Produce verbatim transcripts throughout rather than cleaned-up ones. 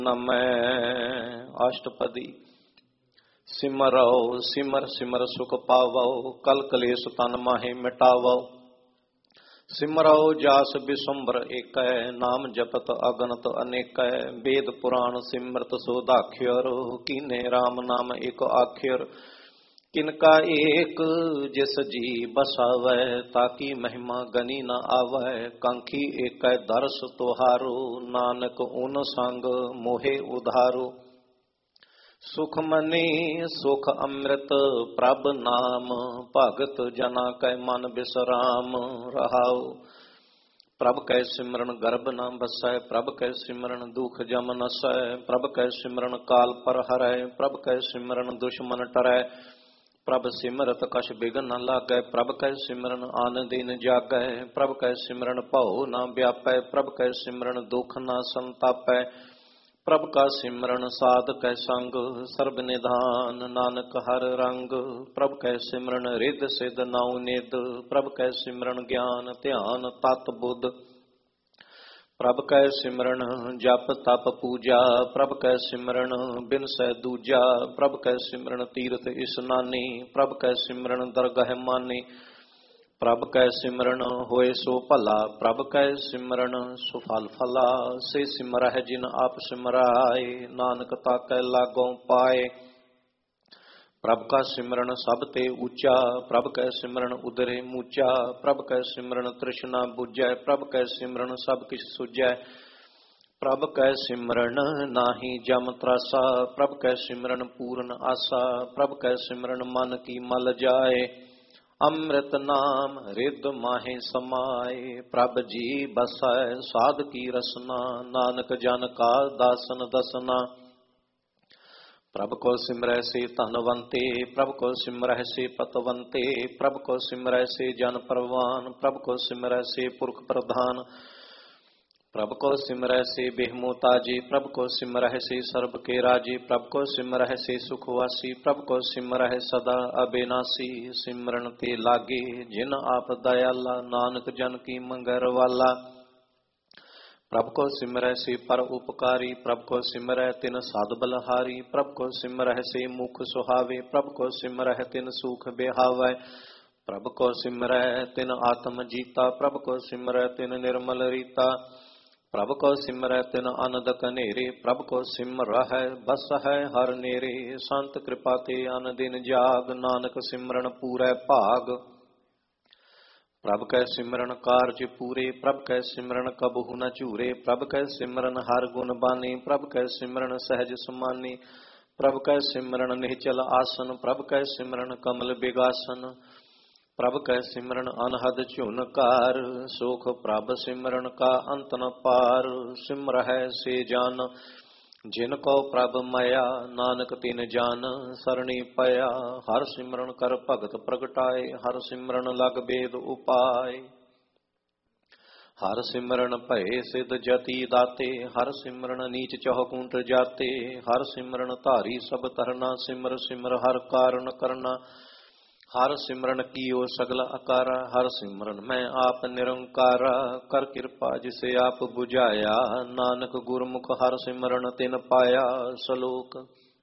ਨਮੈ ਅਸ਼ਟਪਦੀ। ਸਿਮਰੋ ਸਿਮਰ ਸਿਮਰ ਸੁਖ ਪਾਵੋ, ਕਲ ਕਲੇਸ਼ ਤਨ ਮਾਹੇ ਮਿਟਾਵੋ। ਸਿਮਰੋ ਜਾਸ ਬਿਸੰਬਰ ਏਕੈ, ਨਾਮ ਜਪਤ ਅਗਨਤ ਅਨੇਕੈ। ਵੇਦ ਪੁਰਾਣ ਸਿਮਰਤ ਸੋਧਾਖਿਅਰ, ਕੀਨੇ ਰਾਮ ਨਾਮ ਇਕ ਆਖਿਅਰ। ਕਿਨਕਾ ਏਕ ਜਿਸ ਜੀ ਬਸਾਵੈ, ਤਾਕੀ ਮਹਿਮਾ ਗਨੀ ਨ ਆਵੈ। ਕਾਂਖੀ ਏਕੈ ਦਰਸ ਤੁਹਾਰੋ, ਨਾਨਕ ਓਨ ਸੰਗ ਮੋਹਿ ਉਧਾਰੋ। ਸੁਖ ਮਨੀ ਸੁਖ ਅੰਮ੍ਰਿਤ ਪ੍ਰਭ ਨਾਮ, ਭਗਤ ਜਨਾ ਕੈ ਮਨ ਬਿਸਰਾਮ ਰਹਾਉ। ਪ੍ਰਭ ਕੈ ਸਿਮਰਨ ਗਰਭ ਨ ਬਸੈ, ਪ੍ਰਭ ਕੈ ਸਿਮਰਨ ਦੁਖ ਜਮ ਨਸੈ। ਪ੍ਰਭ ਕੈ ਸਿਮਰਨ ਕਾਲ ਪਰ ਹਰੈ, ਪ੍ਰਭ ਕੈ ਸਿਮਰਨ ਦੁਸ਼ਮਨ ਟਰੈ। ਪ੍ਰਭ ਸਿਮਰਤ ਕਛ ਬਿਘਨ ਨ ਲਾਗੈ, ਪ੍ਰਭ ਕੈ ਸਿਮਰਨ ਆਨ ਦਿਨ ਜਾਗੈ। ਪ੍ਰਭ ਕੈ ਸਿਮਰਨ ਭਉ ਨ ਵਿਆਪੈ, ਪ੍ਰਭ ਕੈ ਸਿਮਰਨ ਦੁਖ ਨ ਸੰਤਾਪੈ। ਪ੍ਰਭ ਕਾ ਸਿਮਰਨ ਸਾਧ ਕੈ ਸੰਗ, ਸਰਬ ਨਿਧਾਨ ਨਾਨਕ ਹਰ ਰੰਗ। ਪ੍ਰਭ ਕੈ ਸਿਮਰਨ ਰਿੱਧ ਸਿੱਧ ਨਾਉ ਨਿਧ, ਪ੍ਰਭ ਕੈ ਸਿਮਰਨ ਗਿਆਨ ਧਿਆਨ ਤਤ ਬੁੱਧ। ਪ੍ਰਭ ਕੈ ਸਿਮਰਨ ਜਪ ਤਪ ਪੂਜਾ, ਪ੍ਰਭ ਕੈ ਸਿਮਰਨ ਬਿਨਸੈ ਦੂਜਾ। ਪ੍ਰਭ ਕੈ ਸਿਮਰਨ ਤੀਰਥ ਇਸਨਾਨੀ, ਪ੍ਰਭ ਕੈ ਸਿਮਰਨ ਦਰਗਹਿ ਮਾਨੀ। ਪ੍ਰਭ ਕੈ ਸਿਮਰਨ ਹੋਏ ਸੋ ਭਲਾ, ਪ੍ਰਭ ਕੈ ਸਿਮਰਨ ਸੁਫਲ ਫਲਾ। ਸੇ ਸਿਮਰਹਿ ਜਿਨ ਆਪ ਸਿਮਰਾਏ, ਨਾਨਕ ਤਾਕੈ ਲਾਗੋਂ ਪਾਏ। ਪ੍ਰਭ ਕਾ ਸਿਮਰਨ ਸਭ ਤੇ ਉੱਚਾ, ਪ੍ਰਭ ਕੈ ਸਿਮਰਨ ਉਦਰੇ ਮੂਚਾ। ਪ੍ਰਭ ਕੈ ਸਿਮਰਨ ਤ੍ਰਿਸ਼ਨਾ ਬੁਝੈ, ਪ੍ਰਭ ਕੈ ਸਿਮਰਨ ਸਭ ਕਿਛ ਸੁਝੈ। ਪ੍ਰਭ ਕੈ ਸਿਮਰਨ ਨਾਹੀ ਜਮ ਤਰਾਸਾ, ਪ੍ਰਭ ਕੈ ਸਿਮਰਨ ਪੂਰਨ ਆਸਾ। ਪ੍ਰਭ ਕੈ ਸਿਮਰਨ ਮਨ ਕੀ ਮਲ ਜਾਏ, ਅੰਮ੍ਰਿਤ ਨਾਮ ਰਿੱਧ ਮਾਹੇ ਸਮਾਏ। ਪ੍ਰਭ ਜੀ ਬਸੈ ਸਾਧ ਕੀ ਰਸਨਾ, ਨਾਨਕ ਜਨ ਕਾ ਦਾਸਨ ਦਸਨਾ। ਪ੍ਰਭ ਕੋ ਸਿਮਰੈ ਸੇ ਧਨਵੰਤੇ, ਪ੍ਰਭ ਕੋ ਸਿਮਰੈ ਸੇ ਪਤਵੰਤੇ। ਪ੍ਰਭ ਕੋ ਸਿਮਰੈ ਸੇ ਜਨ ਪਰਵਾਨ, ਪ੍ਰਭ ਕੋ ਸਿਮਰੈ ਸੇ ਪੁਰਖ ਪ੍ਰਧਾਨ। ਪ੍ਰਭ ਕੋ ਸਿਮਰੈ ਸੇ ਬਿਹਮੋਤਾਜੀ, ਪ੍ਰਭ ਕੋ ਸਿਮਰਹਿ ਸੇ ਸਰਬ ਕੇ ਰਾਜੀ। ਪ੍ਰਭ ਕੋ ਸਿਮਰਹਿ ਸੇ ਸੁਖਵਾਸੀ, ਪ੍ਰਭ ਕੋ ਸਿਮਰਹਿ ਸਦਾ ਅਬਿਨਾਸੀ। ਸਿਮਰਨ ਤੇ ਲਾਗੇ ਜਿਨ ਆਪ ਦਇਆਲਾ, ਨਾਨਕ ਜਨ ਕੀ ਮੰਗੈ ਵਾਲਾ। ਪ੍ਰਭ ਕੋ ਸਿਮਰੈ ਸੇ ਪਰ ਉਪਕਾਰੀ, ਪ੍ਰਭ ਕੋ ਸਿਮਰੈ ਤਿਨ ਸਾਧ ਬਲਹਾਰੀ। ਪ੍ਰਭ ਕੋ ਸਿਮਰਹਿ ਸੇ ਮੁਖ ਸੁਹਾਵੇ, ਪ੍ਰਭ ਕੋ ਸਿਮਰਹਿ ਤਿਨ ਸੂਖ ਬਿਹਾਵੈ। ਪ੍ਰਭ ਕੋ ਸਿਮਰੈ ਤਿਨ ਆਤਮ ਜੀਤਾ, ਪ੍ਰਭ ਕੋ ਸਿਮਰੈ ਤਿਨ ਨਿਰਮਲ ਰੀਤਾ। ਪ੍ਰਭ ਕੋ ਸਿਮਰੈ ਤਿਨ ਅਨੰਦ ਕਨੇਰੇ, ਪ੍ਰਭ ਕੋ ਸਿਮਰਹਿ ਬਸਹਿ ਹਰ ਨੇਰੇ। ਸੰਤ ਕਿਰਪਾ ਤੇ ਅਨ ਦਿਨ ਜਾਗ, ਨਾਨਕ ਸਿਮਰਨ ਪੂਰੈ ਭਾਗ। ਪ੍ਰਭ ਕੈ ਸਿਮਰਨ ਕਾਰਜ ਪੂਰੇ, ਪ੍ਰਭ ਕੈ ਸਿਮਰਨ ਕਬਹੂ ਨ ਝੂਰੇ। ਪ੍ਰਭ ਕੈ ਸਿਮਰਨ ਹਰ ਗੁਣ ਬਾਨੀ, ਪ੍ਰਭ ਕੈ ਸਿਮਰਨ ਸਹਿਜ ਸਮਾਨੀ। ਪ੍ਰਭ ਕੈ ਸਿਮਰਨ ਨਿਹਚਲ ਆਸਨ, ਪ੍ਰਭ ਕੈ ਸਿਮਰਨ ਕਮਲ ਬਿਗਾਸਨ। ਪ੍ਰਭ ਕੈ ਸਿਮਰਨ ਅਨਹਦ ਝੁਨਕਾਰ, ਸੋਖ ਪ੍ਰਭ ਸਿਮਰਨ ਕਾ ਅੰਤ ਨ ਪਾਰ। ਸਿਮਰਹਿ ਸੇ ਜਨ ਜਿਨ ਕੋ ਪ੍ਰਭ ਮਾਇਆ, ਨਾਨਕ ਤਿਨ ਜਨ ਸਰਣੀ ਪਿਆ। ਹਰ ਸਿਮਰਨ ਕਰ ਭਗਤ ਪ੍ਰਗਟਾਏ, ਹਰ ਸਿਮਰਨ ਲਗ ਬੇਦ ਉਪਾਏ। ਹਰ ਸਿਮਰਨ ਭਏ ਸਿਧ ਜਤੀ ਦਾਤੇ, ਹਰ ਸਿਮਰਨ ਨੀਚ ਚਹੁਕੁੰਟ ਜਾਤੇ। ਹਰ ਸਿਮਰਨ ਧਾਰੀ ਸਭ ਤਰਨਾ, ਸਿਮਰ ਸਿਮਰ ਹਰ ਕਾਰਨ ਕਰਨਾ। ਹਰ ਸਿਮਰਨ ਕੀਓ ਸਗਲ ਅਕਾਰਾ, ਹਰ ਸਿਮਰਨ ਮੈਂ ਆਪ ਨਿਰੰਕਾਰਾ। ਕਰ ਕਿਰਪਾ ਜਿਸੇ ਆਪ ਬੁਝਾਇਆ, ਨਾਨਕ ਗੁਰਮੁਖ ਹਰ ਸਿਮਰਨ ਤਿਨ ਪਾਇਆ। ਸਲੋਕ।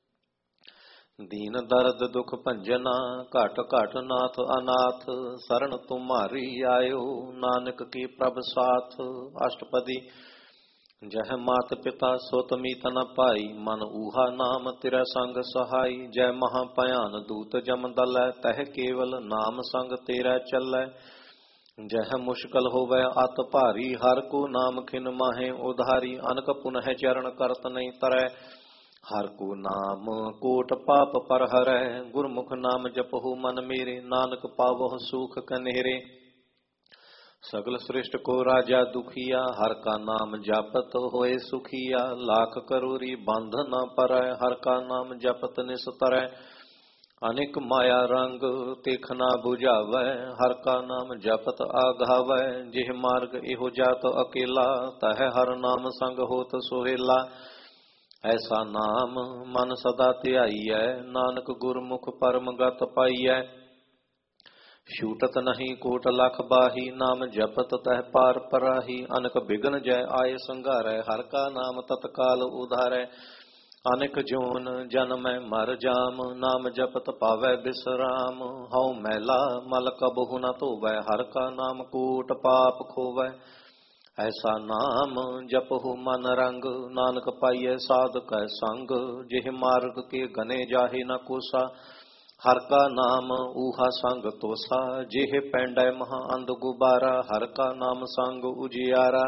ਦੀਨ ਦਰਦ ਦੁਖ ਭੰਜਨਾ, ਘਟ ਘਟ ਨਾਥ ਅਨਾਥ। ਸਰਨ ਤੁਮਾਰੀ ਆਇਓ, ਨਾਨਕ ਕੀ ਪ੍ਰਭ ਸਾਥ। ਅਸ਼ਟਪਦੀ। ਜਹ ਮਾਤ ਪਿਤਾ ਸੁਤ ਮੀਤ ਨ ਪਾਈ, ਮਨ ਊਹਾ ਨਾਮ ਤੇਰਾ ਸੰਗ ਸਹਾਈ। ਜੈ ਮਹਾ ਭਿਆਨ ਦੂਤ ਜਮ ਦਲੈ, ਤਹ ਕੇਵਲ ਨਾਮ ਸੰਗ ਤੇਰਾ ਚੱਲੈ। ਜਹ ਮੁਸ਼ਕਲ ਹੋਵੈ ਅਤ ਭਾਰੀ, ਹਰ ਕੋ ਨਾਮ ਖਿਨ ਮਾਹੇ ਉਧਾਰੀ। ਅਨਕ ਪੁਨਹ ਚਰਨ ਕਰਤ ਨਹੀਂ ਤਰੈ, ਹਰ ਕੋ ਨਾਮ ਕੋਟ ਪਾਪ ਪਰ ਹਰੈ। ਗੁਰਮੁਖ ਨਾਮ ਜਪਹੁ ਮਨ ਮੇਰੇ, ਨਾਨਕ ਪਾਵਹੁ ਸੂਖ ਕਨੇਰੇ। ਸਗਲ ਸ੍ਰਿਸ਼ਟ ਕੋ ਰਾਜਾ ਦੁਖੀਆ, ਹਰ ਕਾ ਨਾਮ ਜਪਤ ਹੋਏ ਸੁਖੀਆ। ਲਾਖ ਕਰੋਰੀ ਬੰਧ ਨ ਪਰੈ, ਹਰ ਕਾ ਨਾਮ ਜਪਤ ਨਿਸਤਰੈ। ਅਨੇਕ ਮਾਇਆ ਰੰਗ ਤਿਖ ਨਾ 부ਝਾਵੈ, ਹਰ ਕਾ ਨਾਮ ਜਪਤ ਆਘਾਵੈ। ਜਿਹ ਮਾਰਗ ਇਹੋ ਜਾਤ ਅਕੇਲਾ, ਤਹ ਹਰ ਨਾਮ ਸੰਗ ਹੋਤ ਸੁਹੇਲਾ। ਐਸਾ ਨਾਮ ਮਨ ਸਦਾ ਧਿਆਈਐ, ਨਾਨਕ ਗੁਰਮੁਖ ਪਰਮ ਗਤ ਪਾਈਐ। छूटत नहीं कोट लख बाही, नाम जपत तह पार पराही। अनक बिघन जय आय संगारै, हर का नाम तत्काल उधारै। अनेक जोन जन्म मर जाम, नाम जपत पावै बिसराम। हऊ मैला मल कबहु न धोवै, हर का नाम कूट पाप खोवै। ऐसा नाम जपहु मन रंग, नानक पाइयै साध कै संग। जिह मार्ग के गने जाहि न कोसा, हर का नाम ऊहा संग तोसा। जिह पैंडै महा अंध गुबारा, हर का नाम संग उजियारा।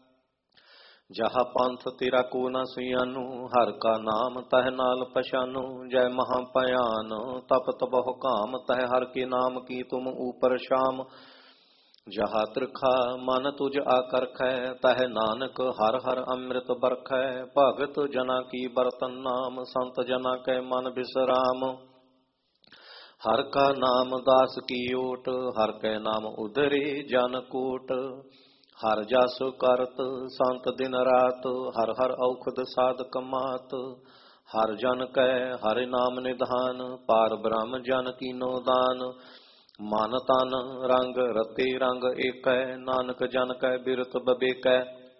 जहा पंथ तेरा को न सुयानु, हर का नाम तह नाल पछानु। जय महा पयान तपत बहु काम, तह हर के नाम की तुम ऊपर शाम। जहा त्रिखा मन तुझ आकरखै, तह नानक हर हर अमृत बरखै। भगत जना की बरतन नाम, संत जना कै मन बिसराम। हर का नाम दास की ओट, हर कै नाम उधरे जन कोट। हर जस करत संत दिन रात, हर हर औखद साधक मात। हर जन कै हरि नाम निधान, पार ब्रह्म जन कीनो दान। मन तन रंग रते रंग एकै, नानक जन कै बिरत बबेकै।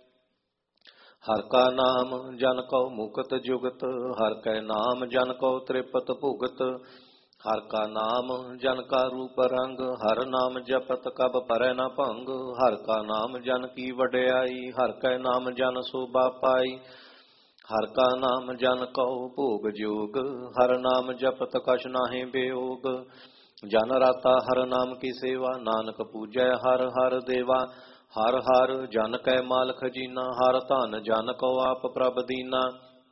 हर का नाम जन को मुकत जुगत, हर कै नाम जन को त्रिपत भुगत। हर का नाम जन का रूप रंग, हर नाम जपत कब परै न भंग। हर का नाम जन की वड्याई, हर कै नाम जन शोभा पाई। हर का नाम जन को भोग जोग, हर नाम जपत कछ नाहि बेयोग। जन राता हर नाम की सेवा, नानक पूजै हर हर देवा। हर हर जन कै माल खजीना, हर धन जन को आप प्रभ दीना।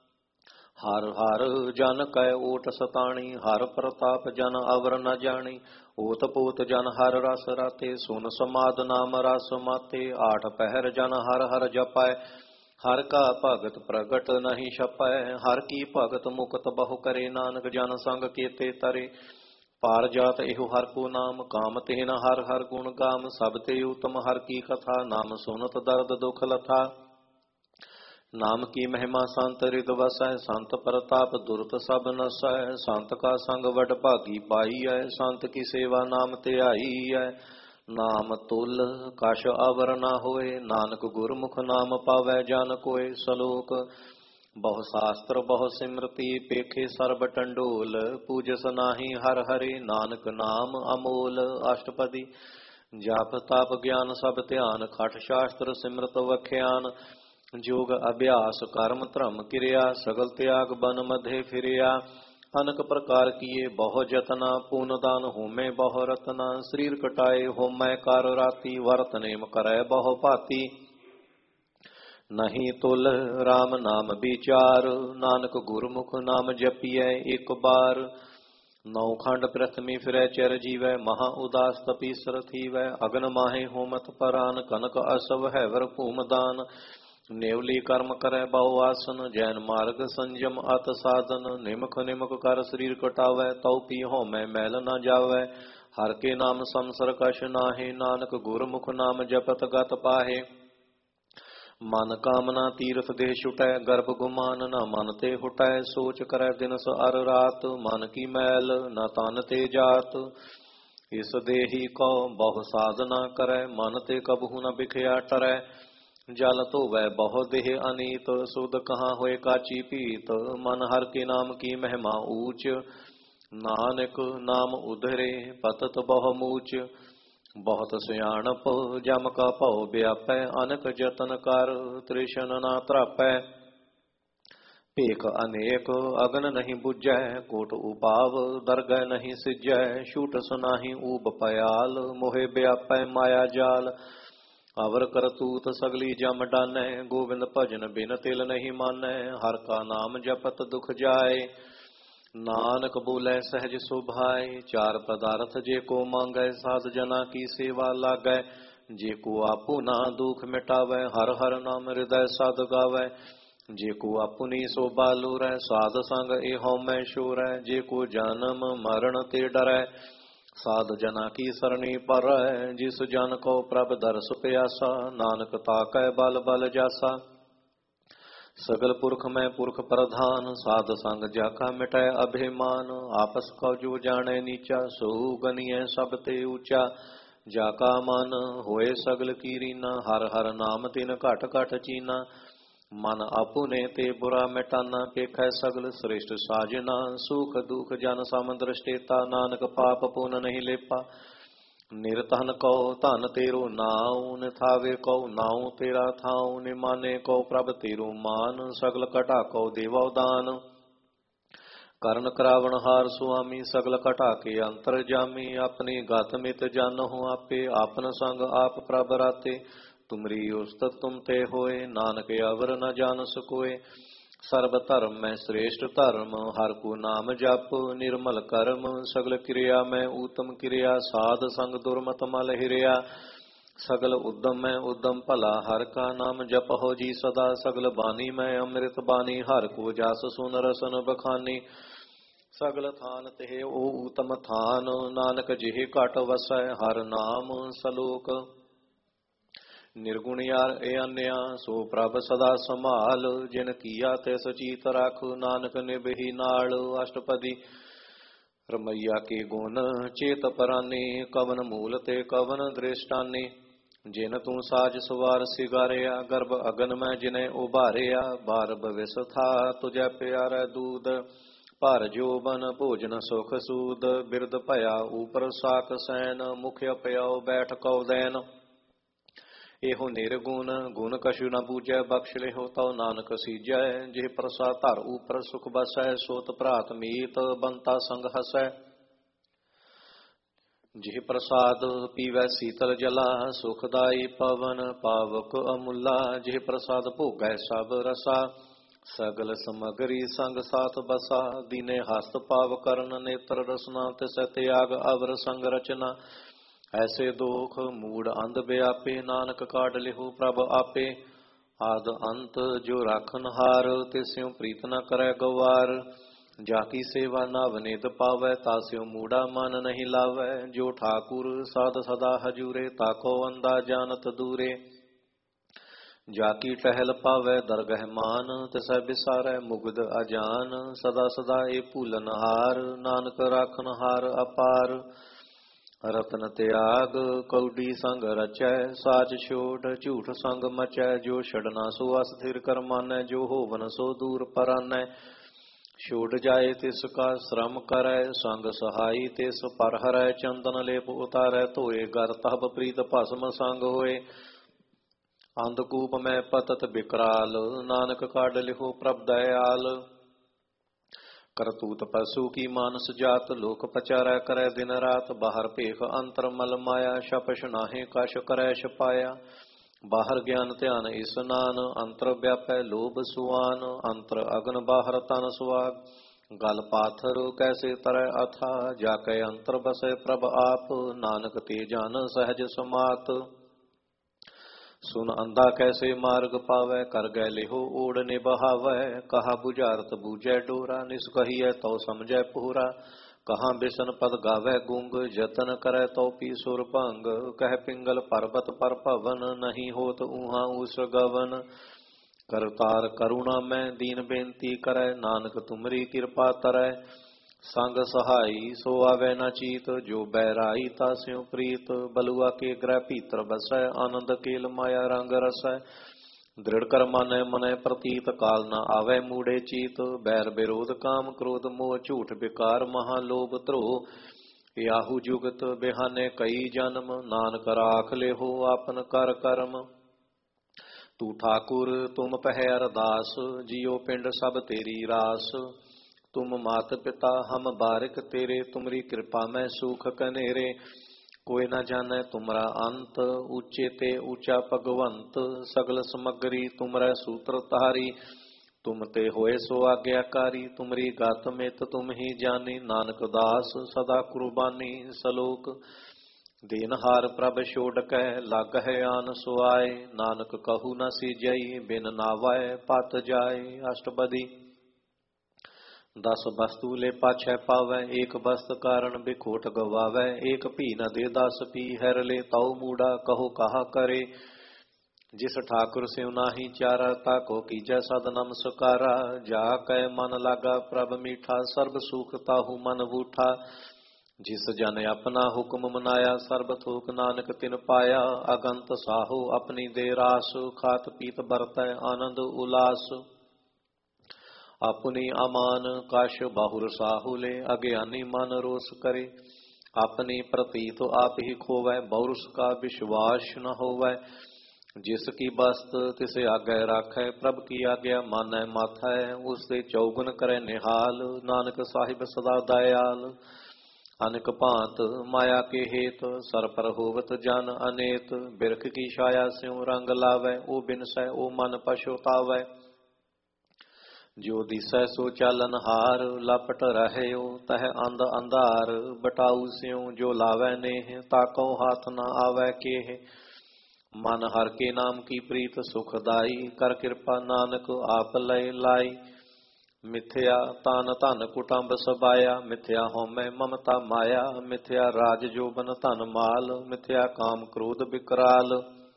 हर हर जन कै ओट सताणी, हर प्रताप जन अवर न जानी। ओत पोत जन हर रस राते, सुन समाद नाम रस माते। आठ पहर जन हर हर जपाय, हर का भगत प्रगट नहीं छपाय। हर की भगत मुकत बहु करे, नानक जन संग केते तरे। पार जात एहु हर को नाम, काम तेन हर हर गुण गाम। सब ते उत्तम हर की कथा, नाम सुनत दर्द दुख लथा। नाम की महिमा संत हृद वसै, संत प्रताप दुरत सब नसै। संत का संग वड भागी पाई है, संत की सेवा नाम त्याई है। नाम तुल कछ अवर न होए, नानक गुरमुख नाम पावै जन कोय। सलोक बहु शास्त्र बहु सिमरती, पेखे सर्ब टंडोल। पूजस नाही हर हरे, नानक नाम अमोल। अष्टपदी जाप ताप ज्ञान सब ध्यान, खट शास्त्र सिमरत वख्यान। जोग अभ्यास कर्म धर्म क्रिया, सगल त्याग बन मधे फिरिया। अनक प्रकार किए बहु जतना, पून दान होमे बहु रतना। शरीर कटाए होमै कार राती, वरत नेम करै बहु भाती। नहीं तुल राम नाम विचार, नानक गुरमुख नाम जपिए एक बार। नौ खंड प्रथमी फिरै चर जीवै, महा उदास तपीसर थीवै। अगन माहे होमत परान, कनक असव हैवर भूमदान। नेवली कर्म करे बहु आसन, जैन मार्ग संयम अत साधन। निमक निमक कर शरीर कटावै, तौ पी होमै मैल न जावै। हर के नाम संसर कछ नाहि, नानक गुरमुख नाम जपत गत पाहे। मन कामना तीर्थ देह छुटै, गर्भ गुमान न मन ते हुटै। सोच करे दिनस अर रात, मन की मैल न तन ते जात। इस देही को बहु साधना करे, मन ते कबहु न बिखया टरै। जल धोवै बहु देह अनीत, सुध कहाँ होए काची पीत। मन हर के नाम की महिमा ऊंच, नानक नाम उधरे पतत बहु मूच। बहुत सयाणप जम का भव व्यापै, अनक जतन कर तृष्ण ना त्रापै। भेख अनेक अगन नहीं बुझै, कोट उपाव दरगह नहीं सिजै। छूट सुनाही ऊब पयाल, मोहे व्यापै माया जाल। अवर करतूत सगली जम डानै, गोविंद भजन बिन तिल नहीं मानै। हर का नाम जपत दुख जाए, नानक बोले सहज सुभाए। चार पदार्थ जे को मांगै, साध जना की सेवा लागै। जे को आपू ना दुख मिटावै, हर हर नाम हृदय साध गावै। जे को अपनी शोभा लोरै, साध संग ए हउमै शोरै। जे को जन्म मरण ते डरै, साध जना की सरणी पर। जिस जन को प्रभ दर्श प्यासा, नानक ताकै बल बल जासा। सगल पुरख में पुरख प्रधान, साध संग जाका मिटै अभिमान। आपस को जो जाने नीचा, सोहु गनिय सब ते ऊंचा। जाका मन होए सगल कीरीना, हर हर नाम तिन घट घट चीना। मन अपुने ते बुरा मिटाना, पेखै सगल श्रेष्ठ साजना। सुख दुख जन सम दृष्टेता, नानक पाप पुन नहीं लेपा। निरतन कौ धन तेरो नाउ, निथावे कौ नाउ तेरा थाउ। निमाने कौ प्रभ तेरो मान, सगल कटा कौ देवा दान। करण करावण हार सुआमी, सगल कटा के अंतर जामी। अपनी गात मित जानहु आपे, आपन संग आप प्रभ राते। तुमरी उस्तत तुम ते होए, नानक अवर न जान सकोए। सर्व धर्म में श्रेष्ठ धर्म, हर को नाम जप। निर्मल कर्म सगल क्रिया में उत्तम क्रिया। साध संग दुर्मत मल हिरिया, सगल उद्यम में उद्यम भला। हर का नाम जप हो जी सदा, सगल बानी में अमृत बानी। हर को जास सुन रसन बखानी, सगल थान ते ओ उत्तम थान। नानक जिहि घट वसै, हर नाम सलोक। निर्गुण यार ए अन्या, सो प्रभ सदा संभाल। जिन किया ते सचीत राख, नानक निबहि नाल। अष्टपदी रमैया के गुण चेत पराने, कवन मूल ते कवन दृष्टाने। जिन तू साज सवार सिगारिया, गर्भ अगन में जिने उबारिया। बार भविष था तुझे प्यारा दूध, पर जोबन भोजन सुख सूद। बिरद भया ऊपर साक सैन, मुख्य पयाओ बैठ कौ दैन। एहो निर्गुण गुण कछु न बूझै, बख्श लेहो तौ नानक सीजै। जिह प्रसाद धर ऊपर सुख बसै, सोत भ्रात मीत बंता संग हसै। जिह प्रसाद पीवै शीतल जला, सुखदाई पवन पावक अमूला। जिह प्रसाद भोगै सब रसा, सगल समगरी संग साथ बसा। दीने हस्त पाव करन नेत्र रसना, तिसै त्याग अवर संग रचना। ऐसे दोख मूड अंध व्यापे, नानक काढ़ लिहु प्रभ आपे। आद अंत जो राखन हार, तिस्यों प्रीत न करे गवार। जाकी सेवा नव नित पावै, तास्यों मूढ़ा मन नहीं लावै। जो ठाकुर साध सदा हजूरे, ताको अंधा जानत दूरे। जाकी टहल पावै दरगह मान, तिसै बिसारै मुग्ध अजान। सदा सदा ए भूलन हार, नानक राखन हार अपार। रतन त्याग कौडी संग रचै, साच छोड़ झूठ संग मचै। जो छड़ना सो अस्थिर कर मानै, जो होवन सो दूर परानै। छोड़ जाए तिसका श्रम करै, संग सहाई तिस पर हरै। चंदन लेप उतारै धोए, गर तब प्रीत भस्म संग होए। अंधकूप में पतत बिकराल, नानक काढ़ लिहो प्रभ दयाल। करतूत पशु की मानस जात, लोक पचारै करै दिन रात। बाहर पेख अंतर मल माया, शपश नाहे कश करै छपाया। बाहर ज्ञान ध्यान स्नान, अंतर व्यापै लोभ सुआन। अंतर अगन बाहर तन सुहाग, गल पाथर कैसे तरै अथा। जाकै अंतर बसै प्रभ आप, नानक ते जान सहज समात। सुन अंधा कैसे मार्ग पावै, कर गै लिहो ओढ़ निबहावै। कहा बुझारत बूझै डोरा, निस कहिए तो समझै पूरा। कहाँ बिसन पद गावै गुंग, जतन करै तो पी सुर भंग। कह पिंगल पर्वत पर पवन, नहीं होत ऊहा ऊस गवन। करतार करुणा में दीन बेनती करै, नानक तुमरी कृपा तरै। संग सहाई सो आवे न चीत, जो बैराई तास्यों प्रीत। बलुआ के ग्रह भीतर बसै, आनंद केल माया रंग रसै। दृढ़ कर मानै मनै प्रतीत, काल न आवे मूढ़े चीत। बैर विरोध काम क्रोध मोह, झूठ विकार महालोभ द्रोह। याहू जुगत बिहाने कई जन्म, नानक राख लेहो आपन कर कर्म। तू ठाकुर तुम पहै अरदास, जियो पिंड सब तेरी रास। तुम मात पिता हम बारिक तेरे, तुमरी कृपा में सुख कनेरे। कोई न जाने तुमरा अंत, ऊंचे ते ऊंचा भगवंत। सगल समग्री तुमरै सूत्र तारी, तुम ते होए सो आज्ञाकारी। तुमरी गात मित तुम ही जानी, नानक दास सदा कुर्बानी। सलोक देनहार प्रभ छोड़ कै, लाग है आन सुआए। नानक कहू न सीजई, बिन नावै पत जाए। अष्टपदी दस वस्तु ले पाछै पावै, एक वस्त कारण बिखोट गवावै। एक भी न दे दस पी, हैर ले ताऊ मूढ़ा कहो कहा करे। जिस ठाकुर स्यों नाही चारा, ताको कीजै सद नमस्कारा। जा कै मन लागा प्रभ मीठा, सर्ब सुख ताहु मन बूठा। जिस जन अपना हुक्म मनाया, सर्ब थोक नानक तिन पाया। अगंत साहु अपनी दे रास, खात पीत बरतै आनंद उलास। अपनी अमान काश बाहुर साहु ले, अज्ञानी मन रोष करे। अपनी प्रतीत आप ही खोवै, बहुरस का विश्वास न होवै। जिसकी बस्त तिसे आगे राखै, प्रभ की आज्ञा मानै माथै। उससे चौगुन करे निहाल, नानक साहिब सदा दयाल। अनेक भांत माया के हेत, सर पर होवत जन अनेत। बिरख की छाया स्यों रंग लावै, ओ बिनसै ओ मन पछुतावै। जो दिसै सो चालन हार, लपट रहयो तह अंध अंधार। बटाऊ स्यों जो लावै नेह, ताकौ हाथ न आवै केह। मन हर के नाम की प्रीत सुखदाई, कर कृपा नानक आप लय लाई। मिथ्या तान धन कुटुंब सबाया, मिथ्या होमै ममता माया। मिथ्या राज जोबन धन माल, मिथ्या काम क्रोध विकराल।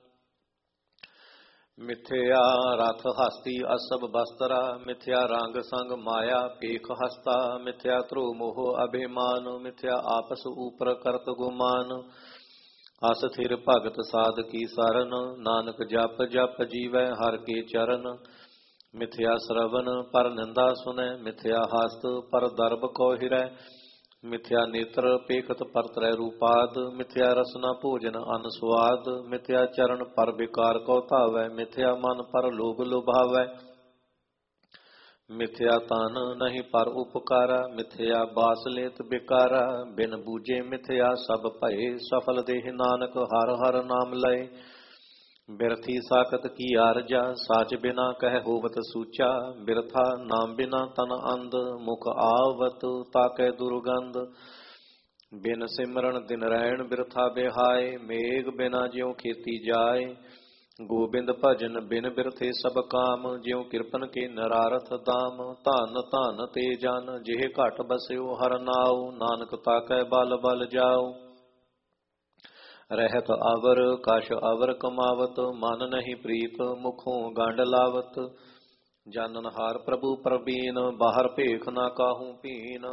मिथ्या रथ हस्ती असब बस्तरा, मिथ्या रंग संग माया पेख हस्ता। मिथ्या ध्रुव मोह अभिमान, मिथ्या आपस ऊपर करत गुमान। असथिर भगत साध की सरन, नानक जप जप जीवै हर के चरण। मिथ्या श्रवण पर निंदा सुनै, मिथ्या हस्त पर दर्भ को हिरै। मिथ्या नेत्र पेखत पर त्रै रूपाद, मिथ्या रसना भोजन अन स्वाद। मिथ्या चरण पर विकार को धावै, मिथ्या मन पर लोभ लुभावै। मिथ्या तन नहीं पर उपकारा, मिथ्या बास लेत बिकारा। बिन बूझे मिथ्या सब भये, सफल देह नानक हर हर नाम लय। बिरथी साकत की आरजा, साच बिना कह होवत सूचा। बिरथा नाम बिना तन अंध, मुख आवत ताकै दुर्गंध। बिन सिमरन दिन रैन बिरथा बिहाय, मेघ बिना ज्यों खेती जाय। गोबिंद भजन बिन बिरथे सब काम, ज्यों कृपन के नरारथ दाम। धन धन ते जन जेह घट बस्यो हर नाउ, नानक ताकै बल बल जाओ। रहत अवर कश अवर कमावत, मन नहीं प्रीत मुखों गंड लावत। जानन हार प्रभु प्रवीण, बाहर भेख ना काहू पीन।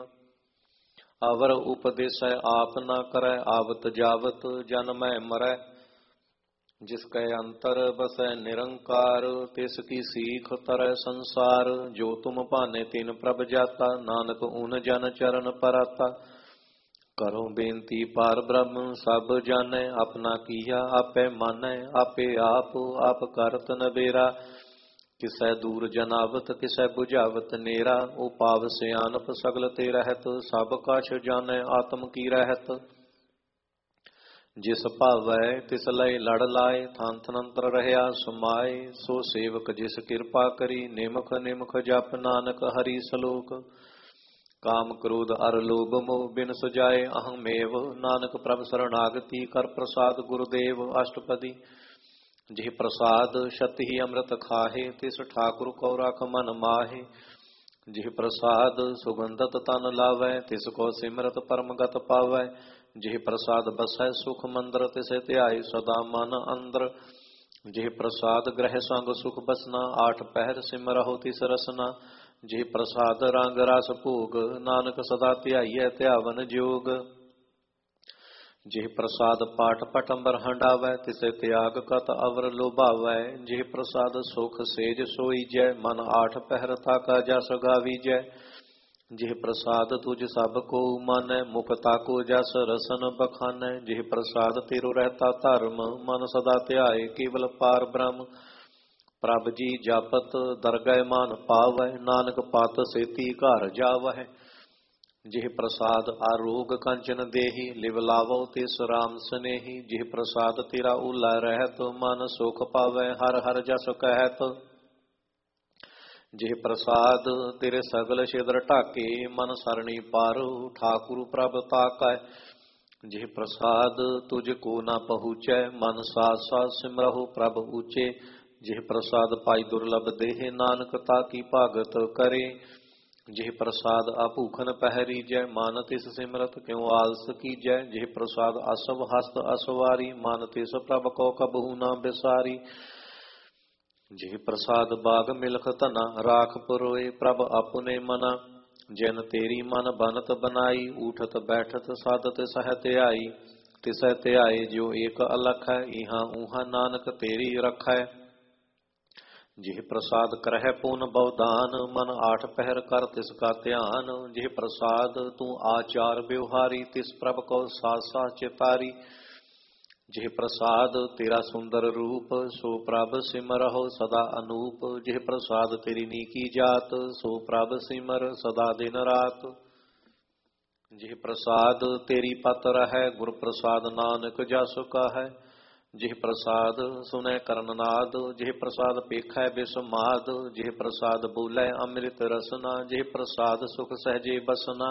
अवर उपदेश आप ना करै, आवत जावत जन मैं मरै। जिसके अंतर बसै निरंकार, तिसकी सीख तरह संसार। जो तुम भाने तिन प्रभ जाता, नानक उन जन चरण पराता। करो बेनती पार ब्रह्म सब जानै, अपना किया आपे मानै। आपे आप आप करत नबेरा, किसै दूर जनावत किसै बुझावत नेरा। ओ पाव सियानप सगल ते रहत, सब कछ जानै आत्म की रहत। जिस भावै तिस लय लड़ लाए, थान थनंतर रहया समाए। सो सेवक जिस कृपा करी, निमख निमख जप नानक हरि सलोक। काम क्रोध अर लोभ मोह बिन सुजाए, अहमेव नानक प्रभ शरणागति। कर प्रसाद गुरुदेव अष्टपदी, जिह प्रसाद शत ही अमृत खाहे। तिस ठाकुर को रख मन माहे। जिह प्रसाद सुगंधत तन लावै, तिस को सिमरत परम गत पावै। जिह प्रसाद बसै सुख मंदर, तिसे ध्याय सदा मन अंदर। जिह प्रसाद ग्रह संग सुख बसना, आठ पहर सिमरहो तिस रसना। जिह प्रसाद रंग रस भोग, नानक सदा ध्याइयै ध्यावन जोग। जिह प्रसाद पाठ पटंबर हंडावै, तिसे त्याग कत अवर लोभावै। जिह प्रसाद सुख सेज सोईजै, मन आठ पहर ताका जस गावीजै। जिह प्रसाद तुझ सब को मानै, मुख ताको जस रसन बखानै। जिह प्रसाद तेरो रहता धर्म, मन सदा ध्याए केवल पार ब्रह्म। प्रभ जी जापत दरगह मान पावै, नानक पत सेती घर जावै। जिह प्रसाद आरोग कंचन देहि, लिव लावो तिस राम स्नेही। जिह प्रसाद तेरा उला रहत, मन सुख पावै हर हर जस कहत। जिह प्रसाद तेरे सगल छिद्र ढाके, मन सरणी पारो ठाकुर प्रभ ताकै। जिह प्रसाद तुझको न पहुँचै, मन साथ साथ सिमरहु प्रभ ऊचे। जिह प्रसाद पाई दुर्लभ देह, नानक ताकी भागत करे। जिह प्रसाद अभूखन पहरी जय, मान तिस सिमरत क्यों आलस कीजै। जिह प्रसाद असव हस्त असवारी, मान तिस प्रभ को कबहू न बिसारी। ਜਿਹ ਪ੍ਰਸਾਦ ਬਾਗ ਮਿਲਖ ਧਨਾ ਰਾਖ ਪੁਰੋਏ ਪ੍ਰਭ ਆਪਨੇ ਮਨਾ ਜਿਨ ਤੇਰੀ ਮਨ ਬਨਤ ਬਨਾਈ ਊਠਤ ਬੈਠਤ ਸਾਧਤ ਸਹਿਤ ਆਈ ਤਿਸੈ ਧਿਆਏ ਜੋ ਏਕ ਅਲਖ ਹੈ ਇਹਾਂ ਊਹਾਂ ਨਾਨਕ ਤੇਰੀ ਰਖੈ ਜਿਹ ਪ੍ਰਸਾਦ ਕਰਹਿ ਪੂਨ ਬਉਦਾਨ ਮਨ ਆਠ ਪਹਿਰ ਕਰ ਤਿਸ ਕਾ ਧਿਆਨ ਜਿਹ ਪ੍ਰਸਾਦ ਤੂੰ ਆਚਾਰ ਵਿਵਹਾਰੀ ਤਿਸ ਪ੍ਰਭ ਕੋ ਸਾਸਾ ਚਿਤਾਰੀ ਜਿਹ ਪ੍ਰਸਾਦ ਤੇਰਾ ਸੁੰਦਰ ਰੂਪ ਸੋ ਪ੍ਰਭ ਸਿਮਰਹੁ ਸਦਾ ਅਨੂਪ ਜਿਹ ਪ੍ਰਸਾਦ ਤੇਰੀ ਨੀਕੀ ਜਾਤ ਸੋ ਪ੍ਰਭ ਸਿਮਰ ਸਦਾ ਦਿਨ ਰਾਤ ਜਿਹ ਪ੍ਰਸਾਦ ਤੇਰੀ ਪਤ ਰਹੈ ਗੁਰ ਪ੍ਰਸਾਦ ਨਾਨਕ ਜਸ ਕਹੈ ਜਿਹ ਪ੍ਰਸਾਦ ਸੁਨੈ ਕਰਨ ਨਾਦ ਜਿਹ ਪ੍ਰਸਾਦ ਪੇਖੈ ਬਿਸਮਾਦ ਜਿਹ ਪ੍ਰਸਾਦ ਬੋਲੇ ਅੰਮ੍ਰਿਤ ਰਸਨਾ ਜਿਹ ਪ੍ਰਸਾਦ ਸੁਖ ਸਹਜੇ ਬਸਨਾ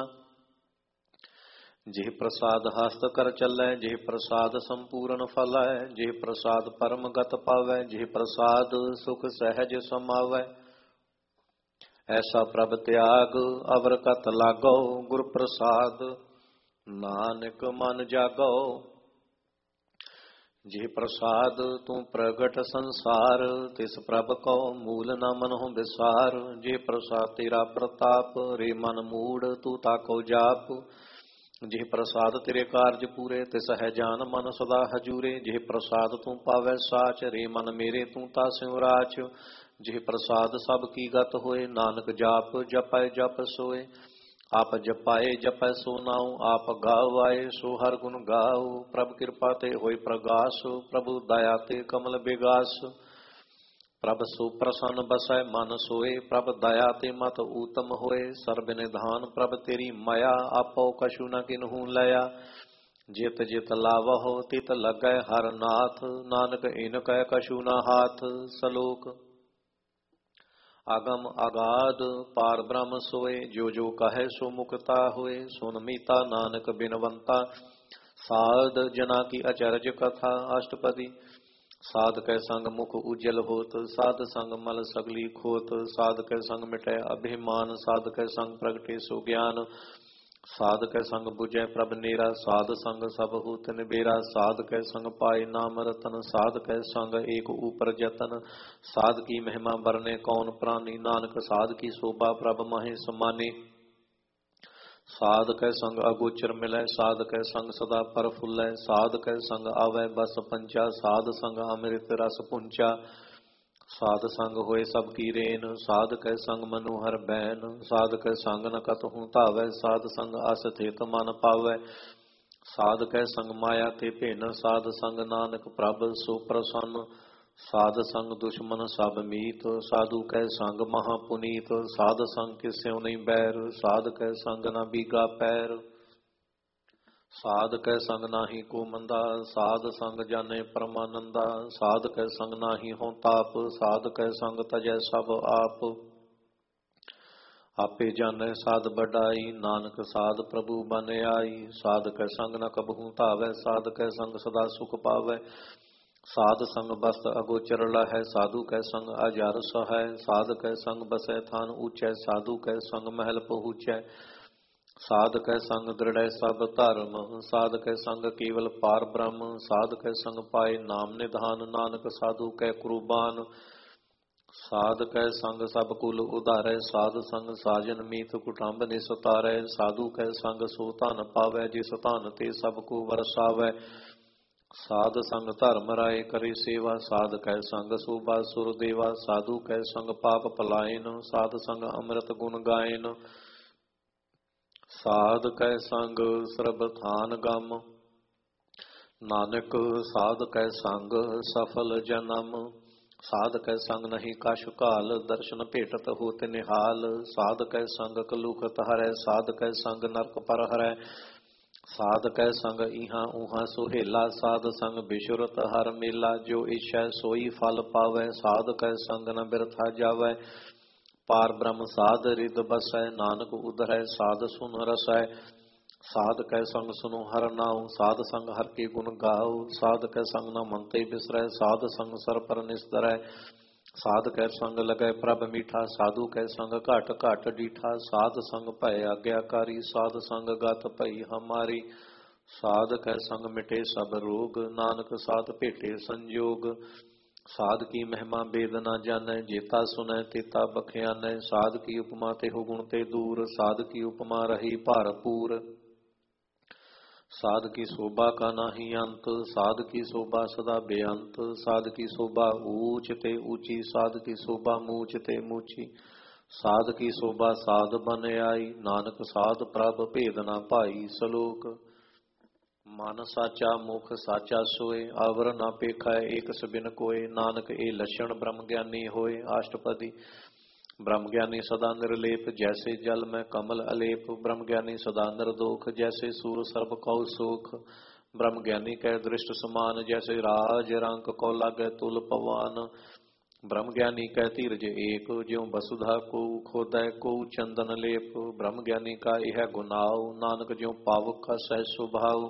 ਜਿਹ ਪ੍ਰਸਾਦ ਹਸਤ ਕਰ ਚੱਲੈ ਜਿਹ ਪ੍ਰਸਾਦ ਸੰਪੂਰਨ ਫਲੈ ਜਿਹ ਪ੍ਰਸਾਦ ਪਰਮ ਗਤ ਪਾਵੈ ਜਿਹ ਪ੍ਰਸਾਦ ਸੁਖ ਸਹਿਜ ਸਮਾਵੈ ਐਸਾ ਪ੍ਰਭ ਤਿਆਗ ਅਵਰ ਕਤ ਲਾਗੋ ਗੁਰ ਪ੍ਰਸਾਦ ਨਾਨਕ ਮਨ ਜਾਗੋ ਜਿਹ ਪ੍ਰਸਾਦ ਤੂੰ ਪ੍ਰਗਟ ਸੰਸਾਰ ਤਿਸ ਪ੍ਰਭ ਕੋ ਮੂਲ ਨਾ ਮਨਹੁ ਵਿਸਾਰ ਜਿਹ ਪ੍ਰਸਾਦ ਤੇਰਾ ਪ੍ਰਤਾਪ ਰੇ ਮਨ ਮੂੜ ਤੂੰ ਤਾਕੋ ਜਾਪ ਜਿਹ ਪ੍ਰਸਾਦ ਤੇਰੇ ਕਾਰਜ ਪੂਰੇ ਤਿਸ ਹੈ ਜਾਨ ਮਨ ਸਦਾ ਹਜੂਰੇ ਜਿਹ ਪ੍ਰਸਾਦ ਤੂੰ ਪਾਵੈ ਸਾਚ ਰੇ ਮਨ ਮੇਰੇ ਤੂੰ ਤਾ ਸਿਮਰਾਚ ਜਿਹ ਪ੍ਰਸਾਦ ਸਭ ਕੀ ਗਤ ਹੋਏ ਨਾਨਕ ਜਾਪ ਜਪੈ ਜਪ ਸੋਏ ਆਪ ਜਪਾਏ ਜਪੈ ਸੋ ਨਾਉ ਆਪ ਗਾਵਾਏ ਸੋ ਹਰ ਗੁਣ ਗਾਉ ਪ੍ਰਭ ਕਿਰਪਾ ਤੇ ਹੋਏ ਪ੍ਰਗਾਸ ਪ੍ਰਭੂ ਦਇਆ ਤੇ ਕਮਲ ਬਿਗਾਸ ਪ੍ਰਭ ਸੋ ਪ੍ਰਸੰਨ ਬਸੈ ਮਨ ਸੋਏ ਪ੍ਰਭ ਦਇਆ ਤੇ ਮਤ ਊਤਮ ਹੋਏ ਸਰਬ ਨਿਧਾਨ ਪ੍ਰਭ ਤੇਰੀ ਮਾਇਆ ਆਪੋ ਕਛੂ ਨ ਕਿਨਹੂ ਲਿਆ ਜਿਤ ਜਿਤ ਲਾਵਹੁ ਤਿਤ ਲੱਗੈ ਹਰ ਨਾਥ ਨਾਨਕ ਇਨ ਕੈ ਕਛੂ ਨ ਹਾਥ ਸਲੋਕ ਆਗਮ ਆਗਾਦ ਪਾਰ ਬ੍ਰਹਮ ਸੋਏ ਜੋ ਜੋ ਕਹੈ ਸੋ ਮੁਕਤਾ ਹੋਏ ਸੁਨ ਮੀਤਾ ਨਾਨਕ ਬਿਨਵੰਤਾ ਸਾਧ ਜਨਾ ਕੀ ਅਚਰਜ ਕਥਾ ਅਸ਼ਟਪਦੀ ਸਾਧ ਕੈ ਸੰਗ ਮੁਖ ਉਜਲ ਹੋਤ ਸਾਧ ਸੰਗ ਮਲ ਸਗਲੀ ਖੋਤ ਸਾਧ ਕੈ ਸੰਗ ਮਿਟੈ ਅਭਿਮਾਨ ਸਾਧ ਕੈ ਸੰਗ ਪ੍ਰਗਟੇ ਸੋ ਗਿਆਨ ਸਾਧ ਕੈ ਸੰਗ ਬੁਝੈ ਪ੍ਰਭ ਨੇਰਾ ਸਾਧ ਸੰਗ ਸਭ ਹੂਤ ਨਿਬੇਰਾ ਸਾਧ ਕੈ ਸੰਗ ਪਾਏ ਨਾਮ ਰਤਨ ਸਾਧ ਕੈ ਸੰਗ ਏਕ ਊਪਰ ਜਤਨ ਸਾਧ ਕੀ ਮਹਿਮਾ ਬਰਨੇ ਕੌਣ ਪ੍ਰਾਨੀ ਨਾਨਕ ਸਾਧ ਕੀ ਸੋਭਾ ਪ੍ਰਭ ਮਾਹੇ ਸਮਾਨੇ ਸਾਧ ਕੈ ਸੰਗ ਅਗੋਚਰ ਮਿਲੈ ਸਾਧ ਕੈ ਸੰਗ ਸਦਾ ਪਰਫੁੱਲੈ ਸਾਧ ਕੈ ਸੰਗ ਆਵੈ ਬਸ ਪੰਚਾ ਸਾਧ ਸੰਗ ਅੰਮ੍ਰਿਤ ਰਸ ਪੁੰਚਾ ਸਾਧ ਸੰਗ ਹੋਏ ਸਭ ਕੀ ਰੇਨ ਸਾਧ ਕੈ ਸੰਗ ਮਨੁ ਹਰ ਬੈਨ ਸਾਧ ਕੈ ਸੰਗ ਨ ਕਤਹੁ ਧਾਵੈ ਸਾਧ ਸੰਗ ਅਸਥਿਤ ਮਨ ਪਾਵੈ ਸਾਧ ਕੈ ਸੰਗ ਮਾਇਆ ਤੇ ਭਿੰਨ ਸਾਧ ਸੰਗ ਨਾਨਕ ਪ੍ਰਭ ਸੋ ਪ੍ਰਸੰਨ ਸਾਧ ਸੰਗ ਦੁਸ਼ਮਨ ਸਭ ਮੀਤ ਸਾਧੂ ਕੈ ਸੰਗ ਮਹਾ ਪੁਨੀਤ ਸਾਧ ਸੰਗ ਕਿਸਿਉ ਨਹੀਂ ਬੈਰ ਸਾਧ ਕੈ ਸੰਗ ਨ ਬੀਗਾ ਪੈਰ ਸਾਧ ਕੈ ਸੰਗ ਨਾਹੀ ਕੋ ਮੰਦਾ ਸਾਧ ਸੰਗ ਜਾਣੇ ਪਰਮਾਨੰਦਾ ਸਾਧ ਕੈ ਸੰਗ ਨਾਹੀ ਹੋਂ ਤਾਪ ਸਾਧ ਕੈ ਸੰਗ ਤਜੈ ਸਭ ਆਪ ਆਪੇ ਜਾਣੈ ਸਾਧ ਬਡਾਈ ਨਾਨਕ ਸਾਧ ਪ੍ਰਭੂ ਬਨ ਆਈ ਸਾਧ ਕੈ ਸੰਗ ਨ ਕਬਹੂ ਧਾਵੈ ਸਾਧ ਕੈ ਸੰਗ ਸਦਾ ਸੁਖ ਪਾਵੈ ਸਾਧ ਸੰਗ ਬਸਤ ਅਗੋਚਰ ਲਹੈ ਸਾਧੂ ਕੈ ਸੰਗ ਅਜਰ ਸਹੈ ਸਾਧ ਕੈ ਸੰਗ ਬਸੈ ਥਾਨ ਊਚੈ ਸਾਧੂ ਕੈ ਸੰਗ ਮਹਿਲ ਪਹੁੰਚੈ ਸਾਧ ਕੈ ਸੰਗ ਦ੍ਰਿੜੈ ਸਭ ਧਰਮ ਸਾਧ ਕੈ ਸੰਗ ਕੇਵਲ ਪਾਰ ਬ੍ਰਹਮ ਸਾਧ ਕੈ ਸੰਗ ਪਾਏ ਨਾਮ ਨਿਧਾਨ ਨਾਨਕ ਸਾਧੂ ਕੈ ਕੁਰਬਾਨ ਸਾਧ ਕੈ ਸੰਗ ਸਭ ਕੁਲ ਉਧਾਰੈ ਸਾਧ ਸੰਗ ਸਾਜਨ ਮੀਤ ਕੁਟੰਬ ਨਿਸਤਾਰੈ ਸਾਧੂ ਕੈ ਸੰਗ ਸੋ ਧਨ ਪਾਵੈ ਜਿਸ ਧਨ ਤੇ ਸਭ ਕੋ ਵਰਸਾਵੈ ਸਾਧ ਸੰਗ ਧਰਮ ਰਾਏ ਕਰੇ ਸੇਵਾ ਸਾਧ ਕੈ ਸੰਗ ਸੋਭਾ ਸੁਰ ਦੇਵਾ ਸਾਧੂ ਕੈ ਸੰਗ ਪਾਪ ਪਲਾਇਨ ਸਾਧ ਸੰਗ ਅੰਮ੍ਰਿਤ ਗੁਣ ਗਾਇਨ ਸਾਧ ਕੈ ਸੰਗ ਸਰਬ ਥਾਨ ਗਮ ਨਾਨਕ ਸਾਧ ਕੈ ਸੰਗ ਸਫਲ ਜਨਮ ਸਾਧ ਕੈ ਸੰਗ ਨਹੀਂ ਕਛ ਕਾਲ ਦਰਸ਼ਨ ਭੇਟਤ ਹੋਤ ਨਿਹਾਲ ਸਾਧ ਕੈ ਸੰਗ ਕਲੂਕਤ ਹਰੈ ਸਾਧ ਕੈ ਸੰਗ ਨਰਕ ਪਰ ਹਰੈ ਸਾਧ ਕੈ ਸੰਗ ਇਹਾਂ ਉਹਾਂ ਸੁਹੇਲਾ ਸਾਧ ਸੰਗ ਬਿਸ਼ੁਰਤ ਹਰ ਮੇਲਾ ਜੋ ਇਛੈ ਸੋਈ ਫਲ ਪਾਵੈ ਸਾਧ ਕੈ ਸੰਗ ਨ ਬਿਰਥਾ ਜਾਵੈ ਪਾਰ ਬ੍ਰਹਮ ਸਾਧ ਰਿਦ ਬਸੈ ਨਾਨਕ ਉਧਰੈ ਸਾਧ ਸੁਨ ਰਸੈ ਸਾਧ ਕੈ ਸੰਗ ਸੁਨੋ ਹਰ ਨਾਉ ਸਾਧ ਸੰਗ ਹਰ ਕੇ ਗੁਣ ਗਾਉ ਸਾਧ ਕੈ ਸੰਗ ਨ ਮੰਤੇ ਬਿਸਰੈ ਸਾਧ ਸੰਗ ਸਰ ਪਰ ਨਿਸਤਰੈ ਸਾਧ ਕੈ ਸੰਗ ਲਗੈ ਪ੍ਰਭ ਮੀਠਾ ਸਾਧੂ ਕੈ ਸੰਗ ਘਟ ਘਟ ਡੀਠਾ ਸਾਧ ਸੰਗ ਭੈ ਆਗਿਆਕਾਰੀ ਸਾਧ ਸੰਗ ਗਤ ਭਈ ਹਮਾਰੀ ਸਾਧ ਕੈ ਸੰਗ ਮਿਟੇ ਸਭ ਰੋਗ ਨਾਨਕ ਸਾਧ ਭੇਟੇ ਸੰਜੋਗ साध की महिमा वेद न जानै, जेता सुनै तेता बख्यानै। साध की उपमा ते हो गुण ते दूर, साध की उपमा रही भारपूर। साध की शोभा का नाही अंत, साध की शोभा सदा बेअंत। साध की शोभा ऊंच ते ऊंची, साध की शोभा मूच ते मूची। साध की शोभा साध बन आई, नानक साध प्रभ भेद न पाई। सलोक मन साचा मुख साचा सोए, आवर ना पेखा एक सबिन कोय। नानक ए लक्षण ब्रह्म ज्ञानी होए। अष्टपदी ब्रह्म ज्ञानी सदा निर्लेप, जैसे जल में कमल अलेप। ब्रह्म ज्ञानी सदा निर्दोख, जैसे सूर सर्प कौ सोख। ब्रह्म ज्ञानी कै दृष्ट समान, जैसे राज रंक कौ लागै तुल पवान। ब्रह्म ज्ञानी कै धीरज एक, ज्यों वसुधा को खोदै को चंदन लेप। ब्रह्म ज्ञानी का यह गुनाव, नानक ज्यों पावक का सह स्वभाव।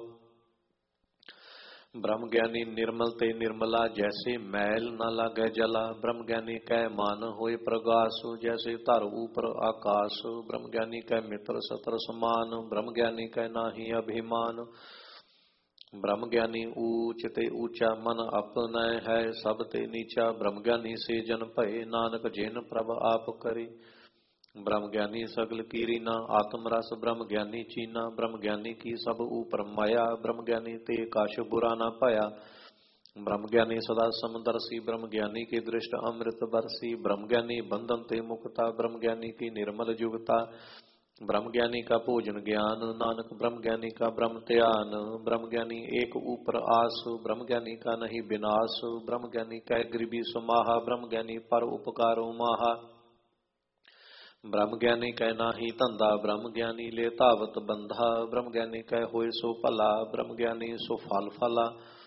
ब्रह्म ज्ञानी निर्मल ते निर्मला, जैसे मैल न लागे जला। ब्रह्म ज्ञानी कह मान होए प्रगास, जैसे धर ऊपर आकाश। ब्रह्म ज्ञानी कह मित्र सतर समान, ब्रह्म ज्ञानी कह नाही अभिमान। ब्रह्म ज्ञानी ऊंच ते ऊंचा, मन अपने है सब ते नीचा। ब्रह्म ज्ञानी से जन भय, नानक जिन प्रभ आप करी। ब्रह्म ज्ञानी सगल कीरी ना, आत्म रस ब्रह्म ज्ञानी चीना। ब्रह्म ज्ञानी की सब ऊपर माया, ब्रह्म ज्ञानी ते काश बुरा ना पाया। ब्रह्म ज्ञानी सदा समदर्शी, ब्रह्म ज्ञानी की दृष्ट अमृत बरसी। ब्रह्म ज्ञानी बंधन ते मुक्ता, ब्रह्म ज्ञानी की निर्मल जुगता। ब्रह्म ज्ञानी का भोजन ज्ञान, नानक ब्रह्म ज्ञानी का ब्रह्म ध्यान। ब्रह्म ज्ञानी एक ऊपर आस, ब्रह्म ज्ञानी का नहीं विनाश। ब्रह्म ज्ञानी कह गरीबी सुमाहा, ब्रह्म ज्ञानी पर उपकारो माहा। ब्रह्म ज्ञानी कह नाही धंधा, ब्रह्म ज्ञानी ले तावत बंधा। ब्रह्म ज्ञानी कह होए सो भला, ब्रह्म ज्ञानी सो फल फला।